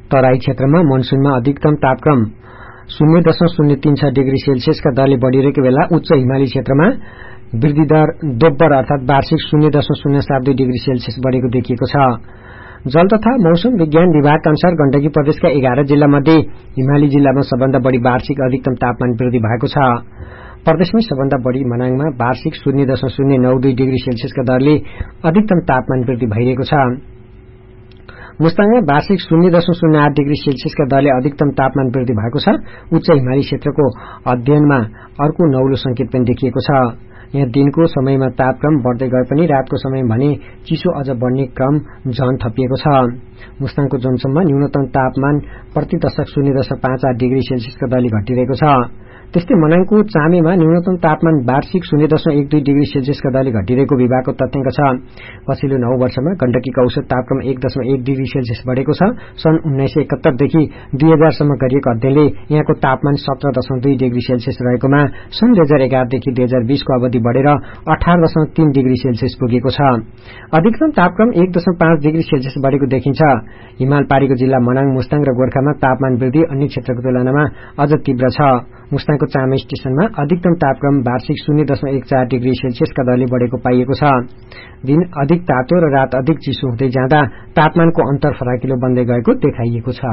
तराई क्षेत्रमा मनसूनमा अधिकतम तापक्रम 0.036 डिग्री सेल्सियसका दरले बढ़िरहेको बेला उच्च हिमाली क्षेत्रमा वृद्धि दर दोब्बर अर्थात वार्षिक 0.072 डिग्री सेल्सियस बढ़ेको देखिएको छ। जल तथा मौसम विज्ञान विभागका अनुसार गण्डकी प्रदेशका 11 जिल्ला मध्ये हिमाली जिल्लामा सबभन्दा बढ़ी वार्षिक अधिकतम तापमान वृद्धि भएको छ। प्रदेशमै सबभन्दा बढ़ी मनाङमा वार्षिक 0.092 डिग्री सेल्सियसका दरले अधिकतम तापमान वृद्धि भइरहेको छ। मुस्ताङमा वार्षिक 0.08 डिग्री सेल्सियसका दरले अधिकतम तापमान वृद्धि भएको छ। उच्च हिमाली क्षेत्रको अध्ययनमा अर्को नौलो संकेत पनि देखिएको छ। यहाँ दिनको समयमा तापक्रम बढ्दै गए पनि रातको समयमा भने चिसो अझ बढ्ने क्रम झन थपिएको छ। मुस्ताङको जोनसम्म न्यूनतम तापमान प्रति दशक 0.58 डिग्री सेल्सियसका दरले घटिरहेको छ। त्यस्तै मनाङको चामेमा न्यूनतम तापमान वार्षिक 0.12 डिग्री सेल्सियसका दरले घटिरहेको विभागको तथ्याङ्क छ। पछिल्लो 9 वर्षमा गण्डकीको औसत तापक्रम 1.1 डिग्री सेल्सियस बढेको छ। सन् 1971 देखि 2000 सम्म गरिएको अध्ययनले यहाँको तापमान 17.2 डिग्री सेल्सियस रहेकोमा सन् 2011 देखि 2020 को अवधि बढेर 18.3 डिग्री सेल्सियस पुगेको छ। अधिकतम तापक्रम 1.5 डिग्री सेल्सियस बढेको देखिन्छ। हिमाल पारीको जिल्ला मनाङ, मुस्ताङ र गोर्खामा तापमान वृद्धि अन्य क्षेत्रको तुलनामा अझ तीव्र छ। मुस्ताङको चामे स्टेशनमा अधिकतम तापक्रम वार्षिक 0.14 डिग्री सेल्सियसका दरले बढ़ेको पाइएको छ। दिन अधिक तातो र रात अधिक चिसो हुँदै जाँदा तापमानको अन्तर फराकिलो बन्दै गएको देखाइएको छ।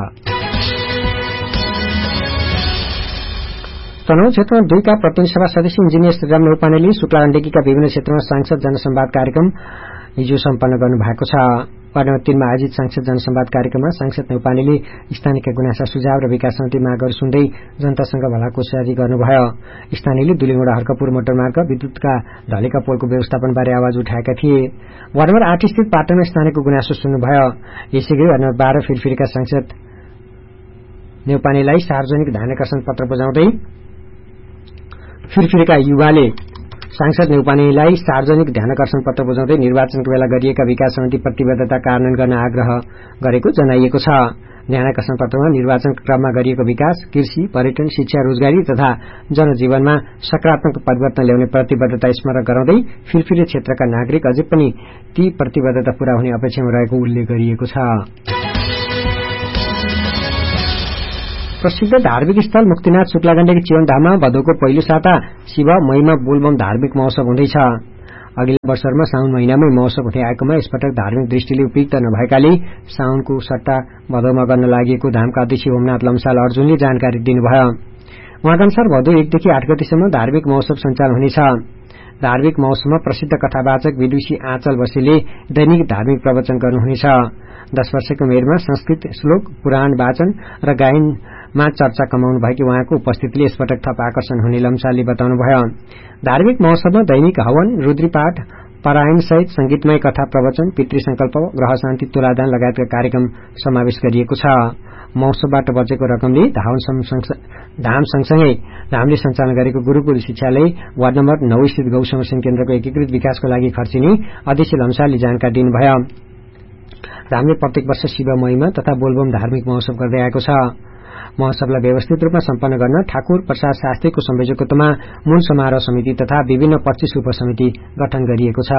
तनहुँ क्षेत्रमा 2 का प्रतिनिधि सभा सदस्य इन्जिनियर श्रीराम नेउपानेले शुक्ला गण्डकीका विभिन्न क्षेत्रमा सांसद जनसंवाद कार्यक्रम हिजो सम्पन्न गर्नु भएको छ। वार्ड नम्बर 3 मा आयोजित सांसद जनसंवाद कार्यक्रममा सांसद नेउपानेले स्थानीयका गुनासा सुझाव र विकास सम्बन्धी मागहरू सुन्दै जनतासँग भलाकुसारी गर्नुभयो। स्थानीयले दुलीगुडा हर्कपुर मोटरमार्ग, विद्युतका ढलेका पोलको व्यवस्थापनबारे आवाज उठाएका थिए। वार्ड नम्बर 8 स्थित पाटनमा स्थानीयको गुनासो सुन्नुभयो। यसैगरी वार्ड नम्बर 12 फिरफिरका सांसद नेउपानेलाई सार्वजनिक ध्यानाकर्षण पत्र बुझाउँदै फिरफिरका युवाले सांसद नेउपानेलाई सार्वजनिक ध्यानाकर्षण पत्र बुझाउँदै निर्वाचनको बेला गरिएका विकास सम्बन्धी प्रतिबद्धता कार्यान्वयन गर्न आग्रह गरेको जनाइएको छ। ध्यानाकर्षण पत्रमा निर्वाचनको क्रममा गरिएको विकास, कृषि, पर्यटन, शिक्षा, रोजगारी तथा जनजीवनमा सकारात्मक परिवर्तन ल्याउने प्रतिबद्धता स्मरण गराउँदै फिरफिरे क्षेत्रका नागरिक अझै पनि ती प्रतिबद्धता पूरा हुने अपेक्षामा रहेको उल्लेख गरिएको छ। प्रसिद्ध धार्मिक स्थल मुक्तिनाथ शुक्ला गण्डकी चिवनधाममा भदौको पहिलो साता शिव महिमा बोलबम धार्मिक महोत्सव हुँदैछ। अघिल्ला वर्षहरूमा साउन महिनामै महोत्सव हुँदै आएकोमा यसपटक धार्मिक दृष्टिले उपयुक्त नभएकाले साउनको सट्टा भदौमा गर्न लागेको धामका अध्यक्ष ओमनाथ लम्साल अर्जुनले जानकारी दिनुभयो। उहाँका अनुसार भदौ 1 देखि 8 गतेसम्म धार्मिक महोत्सव सञ्चालन हुनेछ। धार्मिक महोत्सवमा प्रसिद्ध कथावाचक विदुषी आँचल बसेले दैनिक धार्मिक प्रवचन गर्नुहुनेछ। 10 वर्षको उमेरमा संस्कृत श्लोक, पुराण वाचन र गायनमा चर्चा कमाउनु भएकी उहाँको उपस्थितिले यसपटक थप आकर्षण हुने लम्सालले बताउनुभयो। धार्मिक महोत्सवमा दैनिक हवन, रुद्रीपाठ, पारायण सहित संगीतमय कथा प्रवचन, पितृ संकल्प, ग्रह शान्ति, तुलादान लगायतका कार्यक्रम समावेश गरिएको छ। महोत्सवबाट बचेको रकमले धाम सँगसँगै धामले सञ्चालन गरेको गुरूकुल शिक्षालय वार्ड नम्बर 9 स्थित गौ संरक्षण केन्द्रको एकीकृत विकासको लागि खर्चिने अध्यक्ष लम्सालले जानकारी दिनुभयो। धामले प्रत्येक वर्ष शिव महिमा तथा बोलबम धार्मिक महोत्सव गर्दै आएको छ। महोत्सवलाई व्यवस्थित रूपमा सम्पन्न गर्न ठाकुर प्रसाद शास्त्रीको संयोजकत्वमा मूल समारोह समिति तथा विभिन्न 25 उपसमिति गठन गरिएको छ।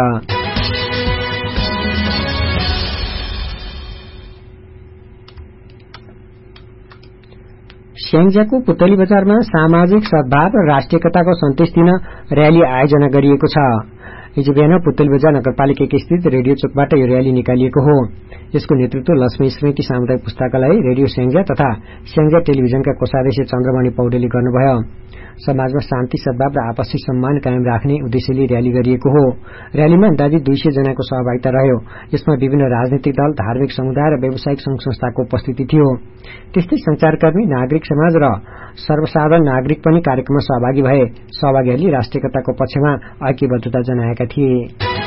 स्याङ्जाको पुतली बजारमा सामाजिक सद्भाव र राष्ट्रिय एकताको सन्देश दिन र्याली आयोजना गरिएको छ। हिजो बिहान पुतली बजार नगरपालिका स्थित रेडियो चोकबाट यो र्याली निकालिएको हो। यसको नेतृत्व लक्ष्मी स्मृति सामुदायिक पुस्तकालय, रेडियो स्याङ्जा तथा स्याङ्जा टेलिभिजनका कोषाध्यक्ष चन्द्रमणि पौडेलले गर्नुभयो। समाजमा शान्ति, सद्भाव र आपसी सम्मान कायम राख्ने उद्देश्यले र्याली गरिएको हो। र्यालीमा अन्दाजी 200 जनाको सहभागिता रह्यो। यसमा विभिन्न राजनीतिक दल, धार्मिक समुदाय र व्यावसायिक संघ संस्थाको उपस्थिति थियो। त्यस्तै संचारकर्मी, नागरिक समाज र सर्वसाधारण नागरिक पनि कार्यक्रममा सहभागी भए। सहभागीहरूले राष्ट्रिय एकताको पक्षमा ऐक्यबद्धता जनाएका थिए।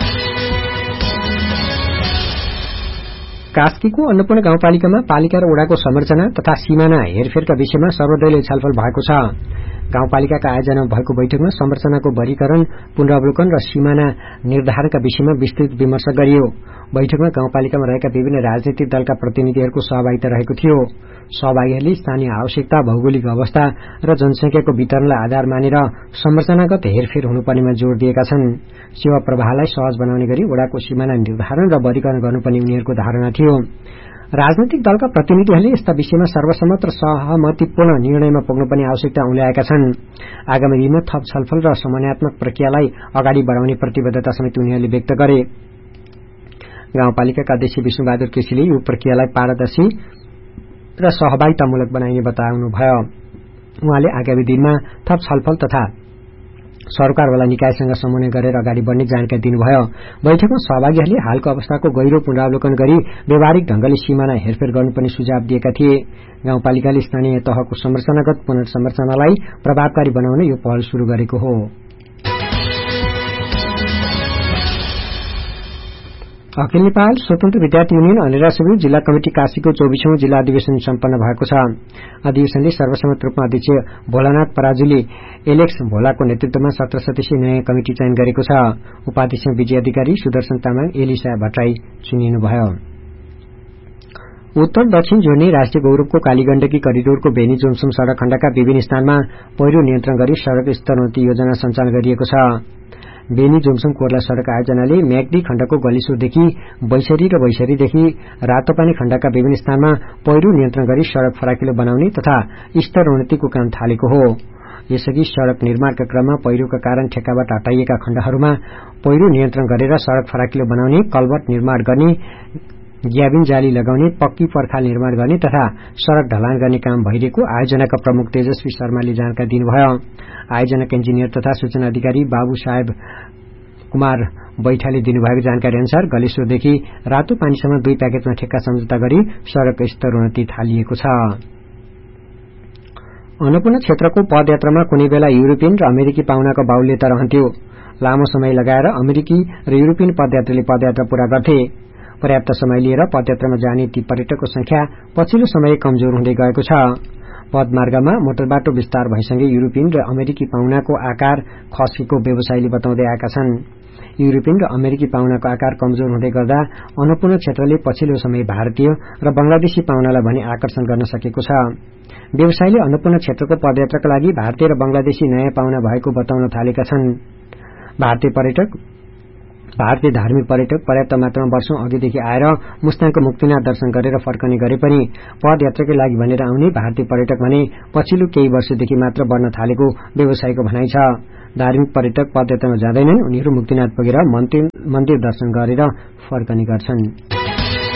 कास्कीको अन्नपूर्ण गाउँपालिकामा पालिका र वडाको संरचना तथा सीमाना हेरफेरका विषयमा सर्वदलीय छलफल भएको छ। गाउँपालिकाका आयोजनामा भएको बैठकमा संरचनाको वर्गीकरण, पुनरावलोकन र सीमाना निर्धारणका विषयमा विस्तृत विमर्श गरियो। बैठकमा गाउँपालिकामा रहेका विभिन्न राजनीतिक दलका प्रतिनिधिहरूको सहभागिता रहेको थियो। सहभागीहरूले स्थानीय आवश्यकता, भौगोलिक अवस्था र जनसंख्याको वितरणलाई आधार मानेर संरचनागत हेरफेर हुनुपर्नेमा जोड़ दिएका छन्। सेवा प्रवाहलाई सहज बनाउने गरी वडाको सीमाना निर्धारण र वर्गीकरण गर्नुपर्ने उनीहरूको धारणा थियो। राजनैतिक दलका प्रतिनिधिहरूले यस्ता विषयमा सर्वसम्मत र सहमतिपूर्ण निर्णयमा पुग्नुपर्ने आवश्यकता उल्याएका छन्। आगामी दिनमा थप छलफल र समन्वयात्मक प्रक्रियालाई अगाडि बढाउने प्रतिबद्धता समेत उनीहरूले व्यक्त गरे। गाउँपालिकाका अध्यक्ष विष्णुबहादुर केसीले यो प्रक्रियालाई पारदर्शी र सहभागितामूलक बनाइने बताउनुभयो। उहाँले आगामी दिनमा थप छलफल तथा सरकारवाला निकायसँग समन्वय गरेर अगाडि बढ्ने जानकारी दिनुभयो। बैठकमा सहभागीहरूले हालको अवस्थाको गहिरो पुनरावलोकन गरी व्यावहारिक ढंगले सीमाना हेरफेर गर्नुपर्ने सुझाव दिएका थिए। गाउँपालिकाले स्थानीय तहको संरचनागत पुनर्संरचनालाई प्रभावकारी बनाउन यो पहल शुरू गरेको हो। अखिल नेपाल स्वतन्त्र विद्यार्थी युनियन अनिराश्री जिल्ला कमिटी काशीको 24औं जिल्ला अधिवेशन सम्पन्न भएको छ। अधिवेशनले सर्वसम्मत रूपमा अध्यक्ष भोलानाथ पराजुले एलेक्स भोलाको नेतृत्वमा 17 सदस्यीय नयाँ कमिटी चयन गरेको छ। उपाध्यक्ष विजय अधिकारी, सुदर्शन तामाङ, एलिसा भट्टराई चुनिनुभयो। उत्तर दक्षिण जोड्ने राष्ट्रिय गौरवको कालीगण्डकी करिडोरको बेनी जोमसोम सड़क खण्डका विभिन्न स्थानमा पहिरो नियन्त्रण गरी सड़क स्तरोन्नति योजना सञ्चालन गरिएको छ। बेनी जोमसोम कोर्ला सड़क आयोजनाले म्याग्दी खण्डको गलिसोरदेखि बैसरी र बैसरीदेखि रातोपानी खण्डका विभिन्न स्थानमा पहिरो नियन्त्रण गरी सड़क फराकिलो बनाउने तथा स्तरोन्नतिको काम थालेको हो। यसअघि सड़क निर्माणका क्रममा पहिरोका कारण ठेक्काबाट हटाइएका खण्डहरूमा पहिरो नियन्त्रण गरेर सड़क फराकिलो बनाउने, कल्भर्ट निर्माण गर्ने, ग्याबिन जाली लगाउने, पक्की पर्खाल निर्माण गर्ने तथा सड़क ढलान गर्ने काम भइरहेको आयोजनाका प्रमुख तेजस्वी शर्माले जानकारी दिनुभयो। आयोजनाका इन्जिनियर तथा सूचना अधिकारी बाबु साहेब कुमार बैठाले दिनुभएको जानकारी अनुसार गलेश्वरदेखि रातो पानीसम्म 2 प्याकेजमा ठेक्का सम्झौता गरी सड़क स्तरोन्नति थालिएको छ। अन्नपूर्ण क्षेत्रको पदयात्रामा कुनै बेला युरोपियन र अमेरिकी पाहुनाको बाहुल्यता रहन्थ्यो। लामो समय लगाएर अमेरिकी र युरोपियन पदयात्रीले पदयात्रा पूरा गर्थे। पर्याप्त समय लिएर पदयात्रामा जाने ती पर्यटकको संख्या पछिल्लो समय कमजोर हुँदै गएको छ। पदमार्गमा मोटरबाटो विस्तार भएसँगै युरोपियन र अमेरिकी पाहुनाको आकार खसेको व्यवसायीले बताउँदै आएका छन्। युरोपियन र अमेरिकी पाहुनाको आकार कमजोर हुँदै गर्दा अन्नपूर्ण क्षेत्रले पछिल्लो समय भारतीय र बंगलादेशी पाहुनालाई भने आकर्षण गर्न सकेको छ। व्यवसायीले अन्नपूर्ण क्षेत्रको पदयात्राका लागि भारतीय र बंगलादेशी नयाँ पाहुना भएको बताउन थालेका छन्। भारतीय धार्मिक पर्यटक पर्याप्त मात्रामा वर्षौं अघिदेखि आएर मुस्ताङको मुक्तिनाथ दर्शन गरेर फर्कने गरे पनि पदयात्राकै लागि भनेर आउने भारतीय पर्यटक भने पछिल्लो केही वर्षदेखि मात्र बढ्न थालेको व्यवसायीको भनाइ छ। धार्मिक पर्यटक पदयात्रामा जाँदैनन्, उनीहरू मुक्तिनाथ पुगेर मन्दिर दर्शन गरेर फर्कने गर्छन्।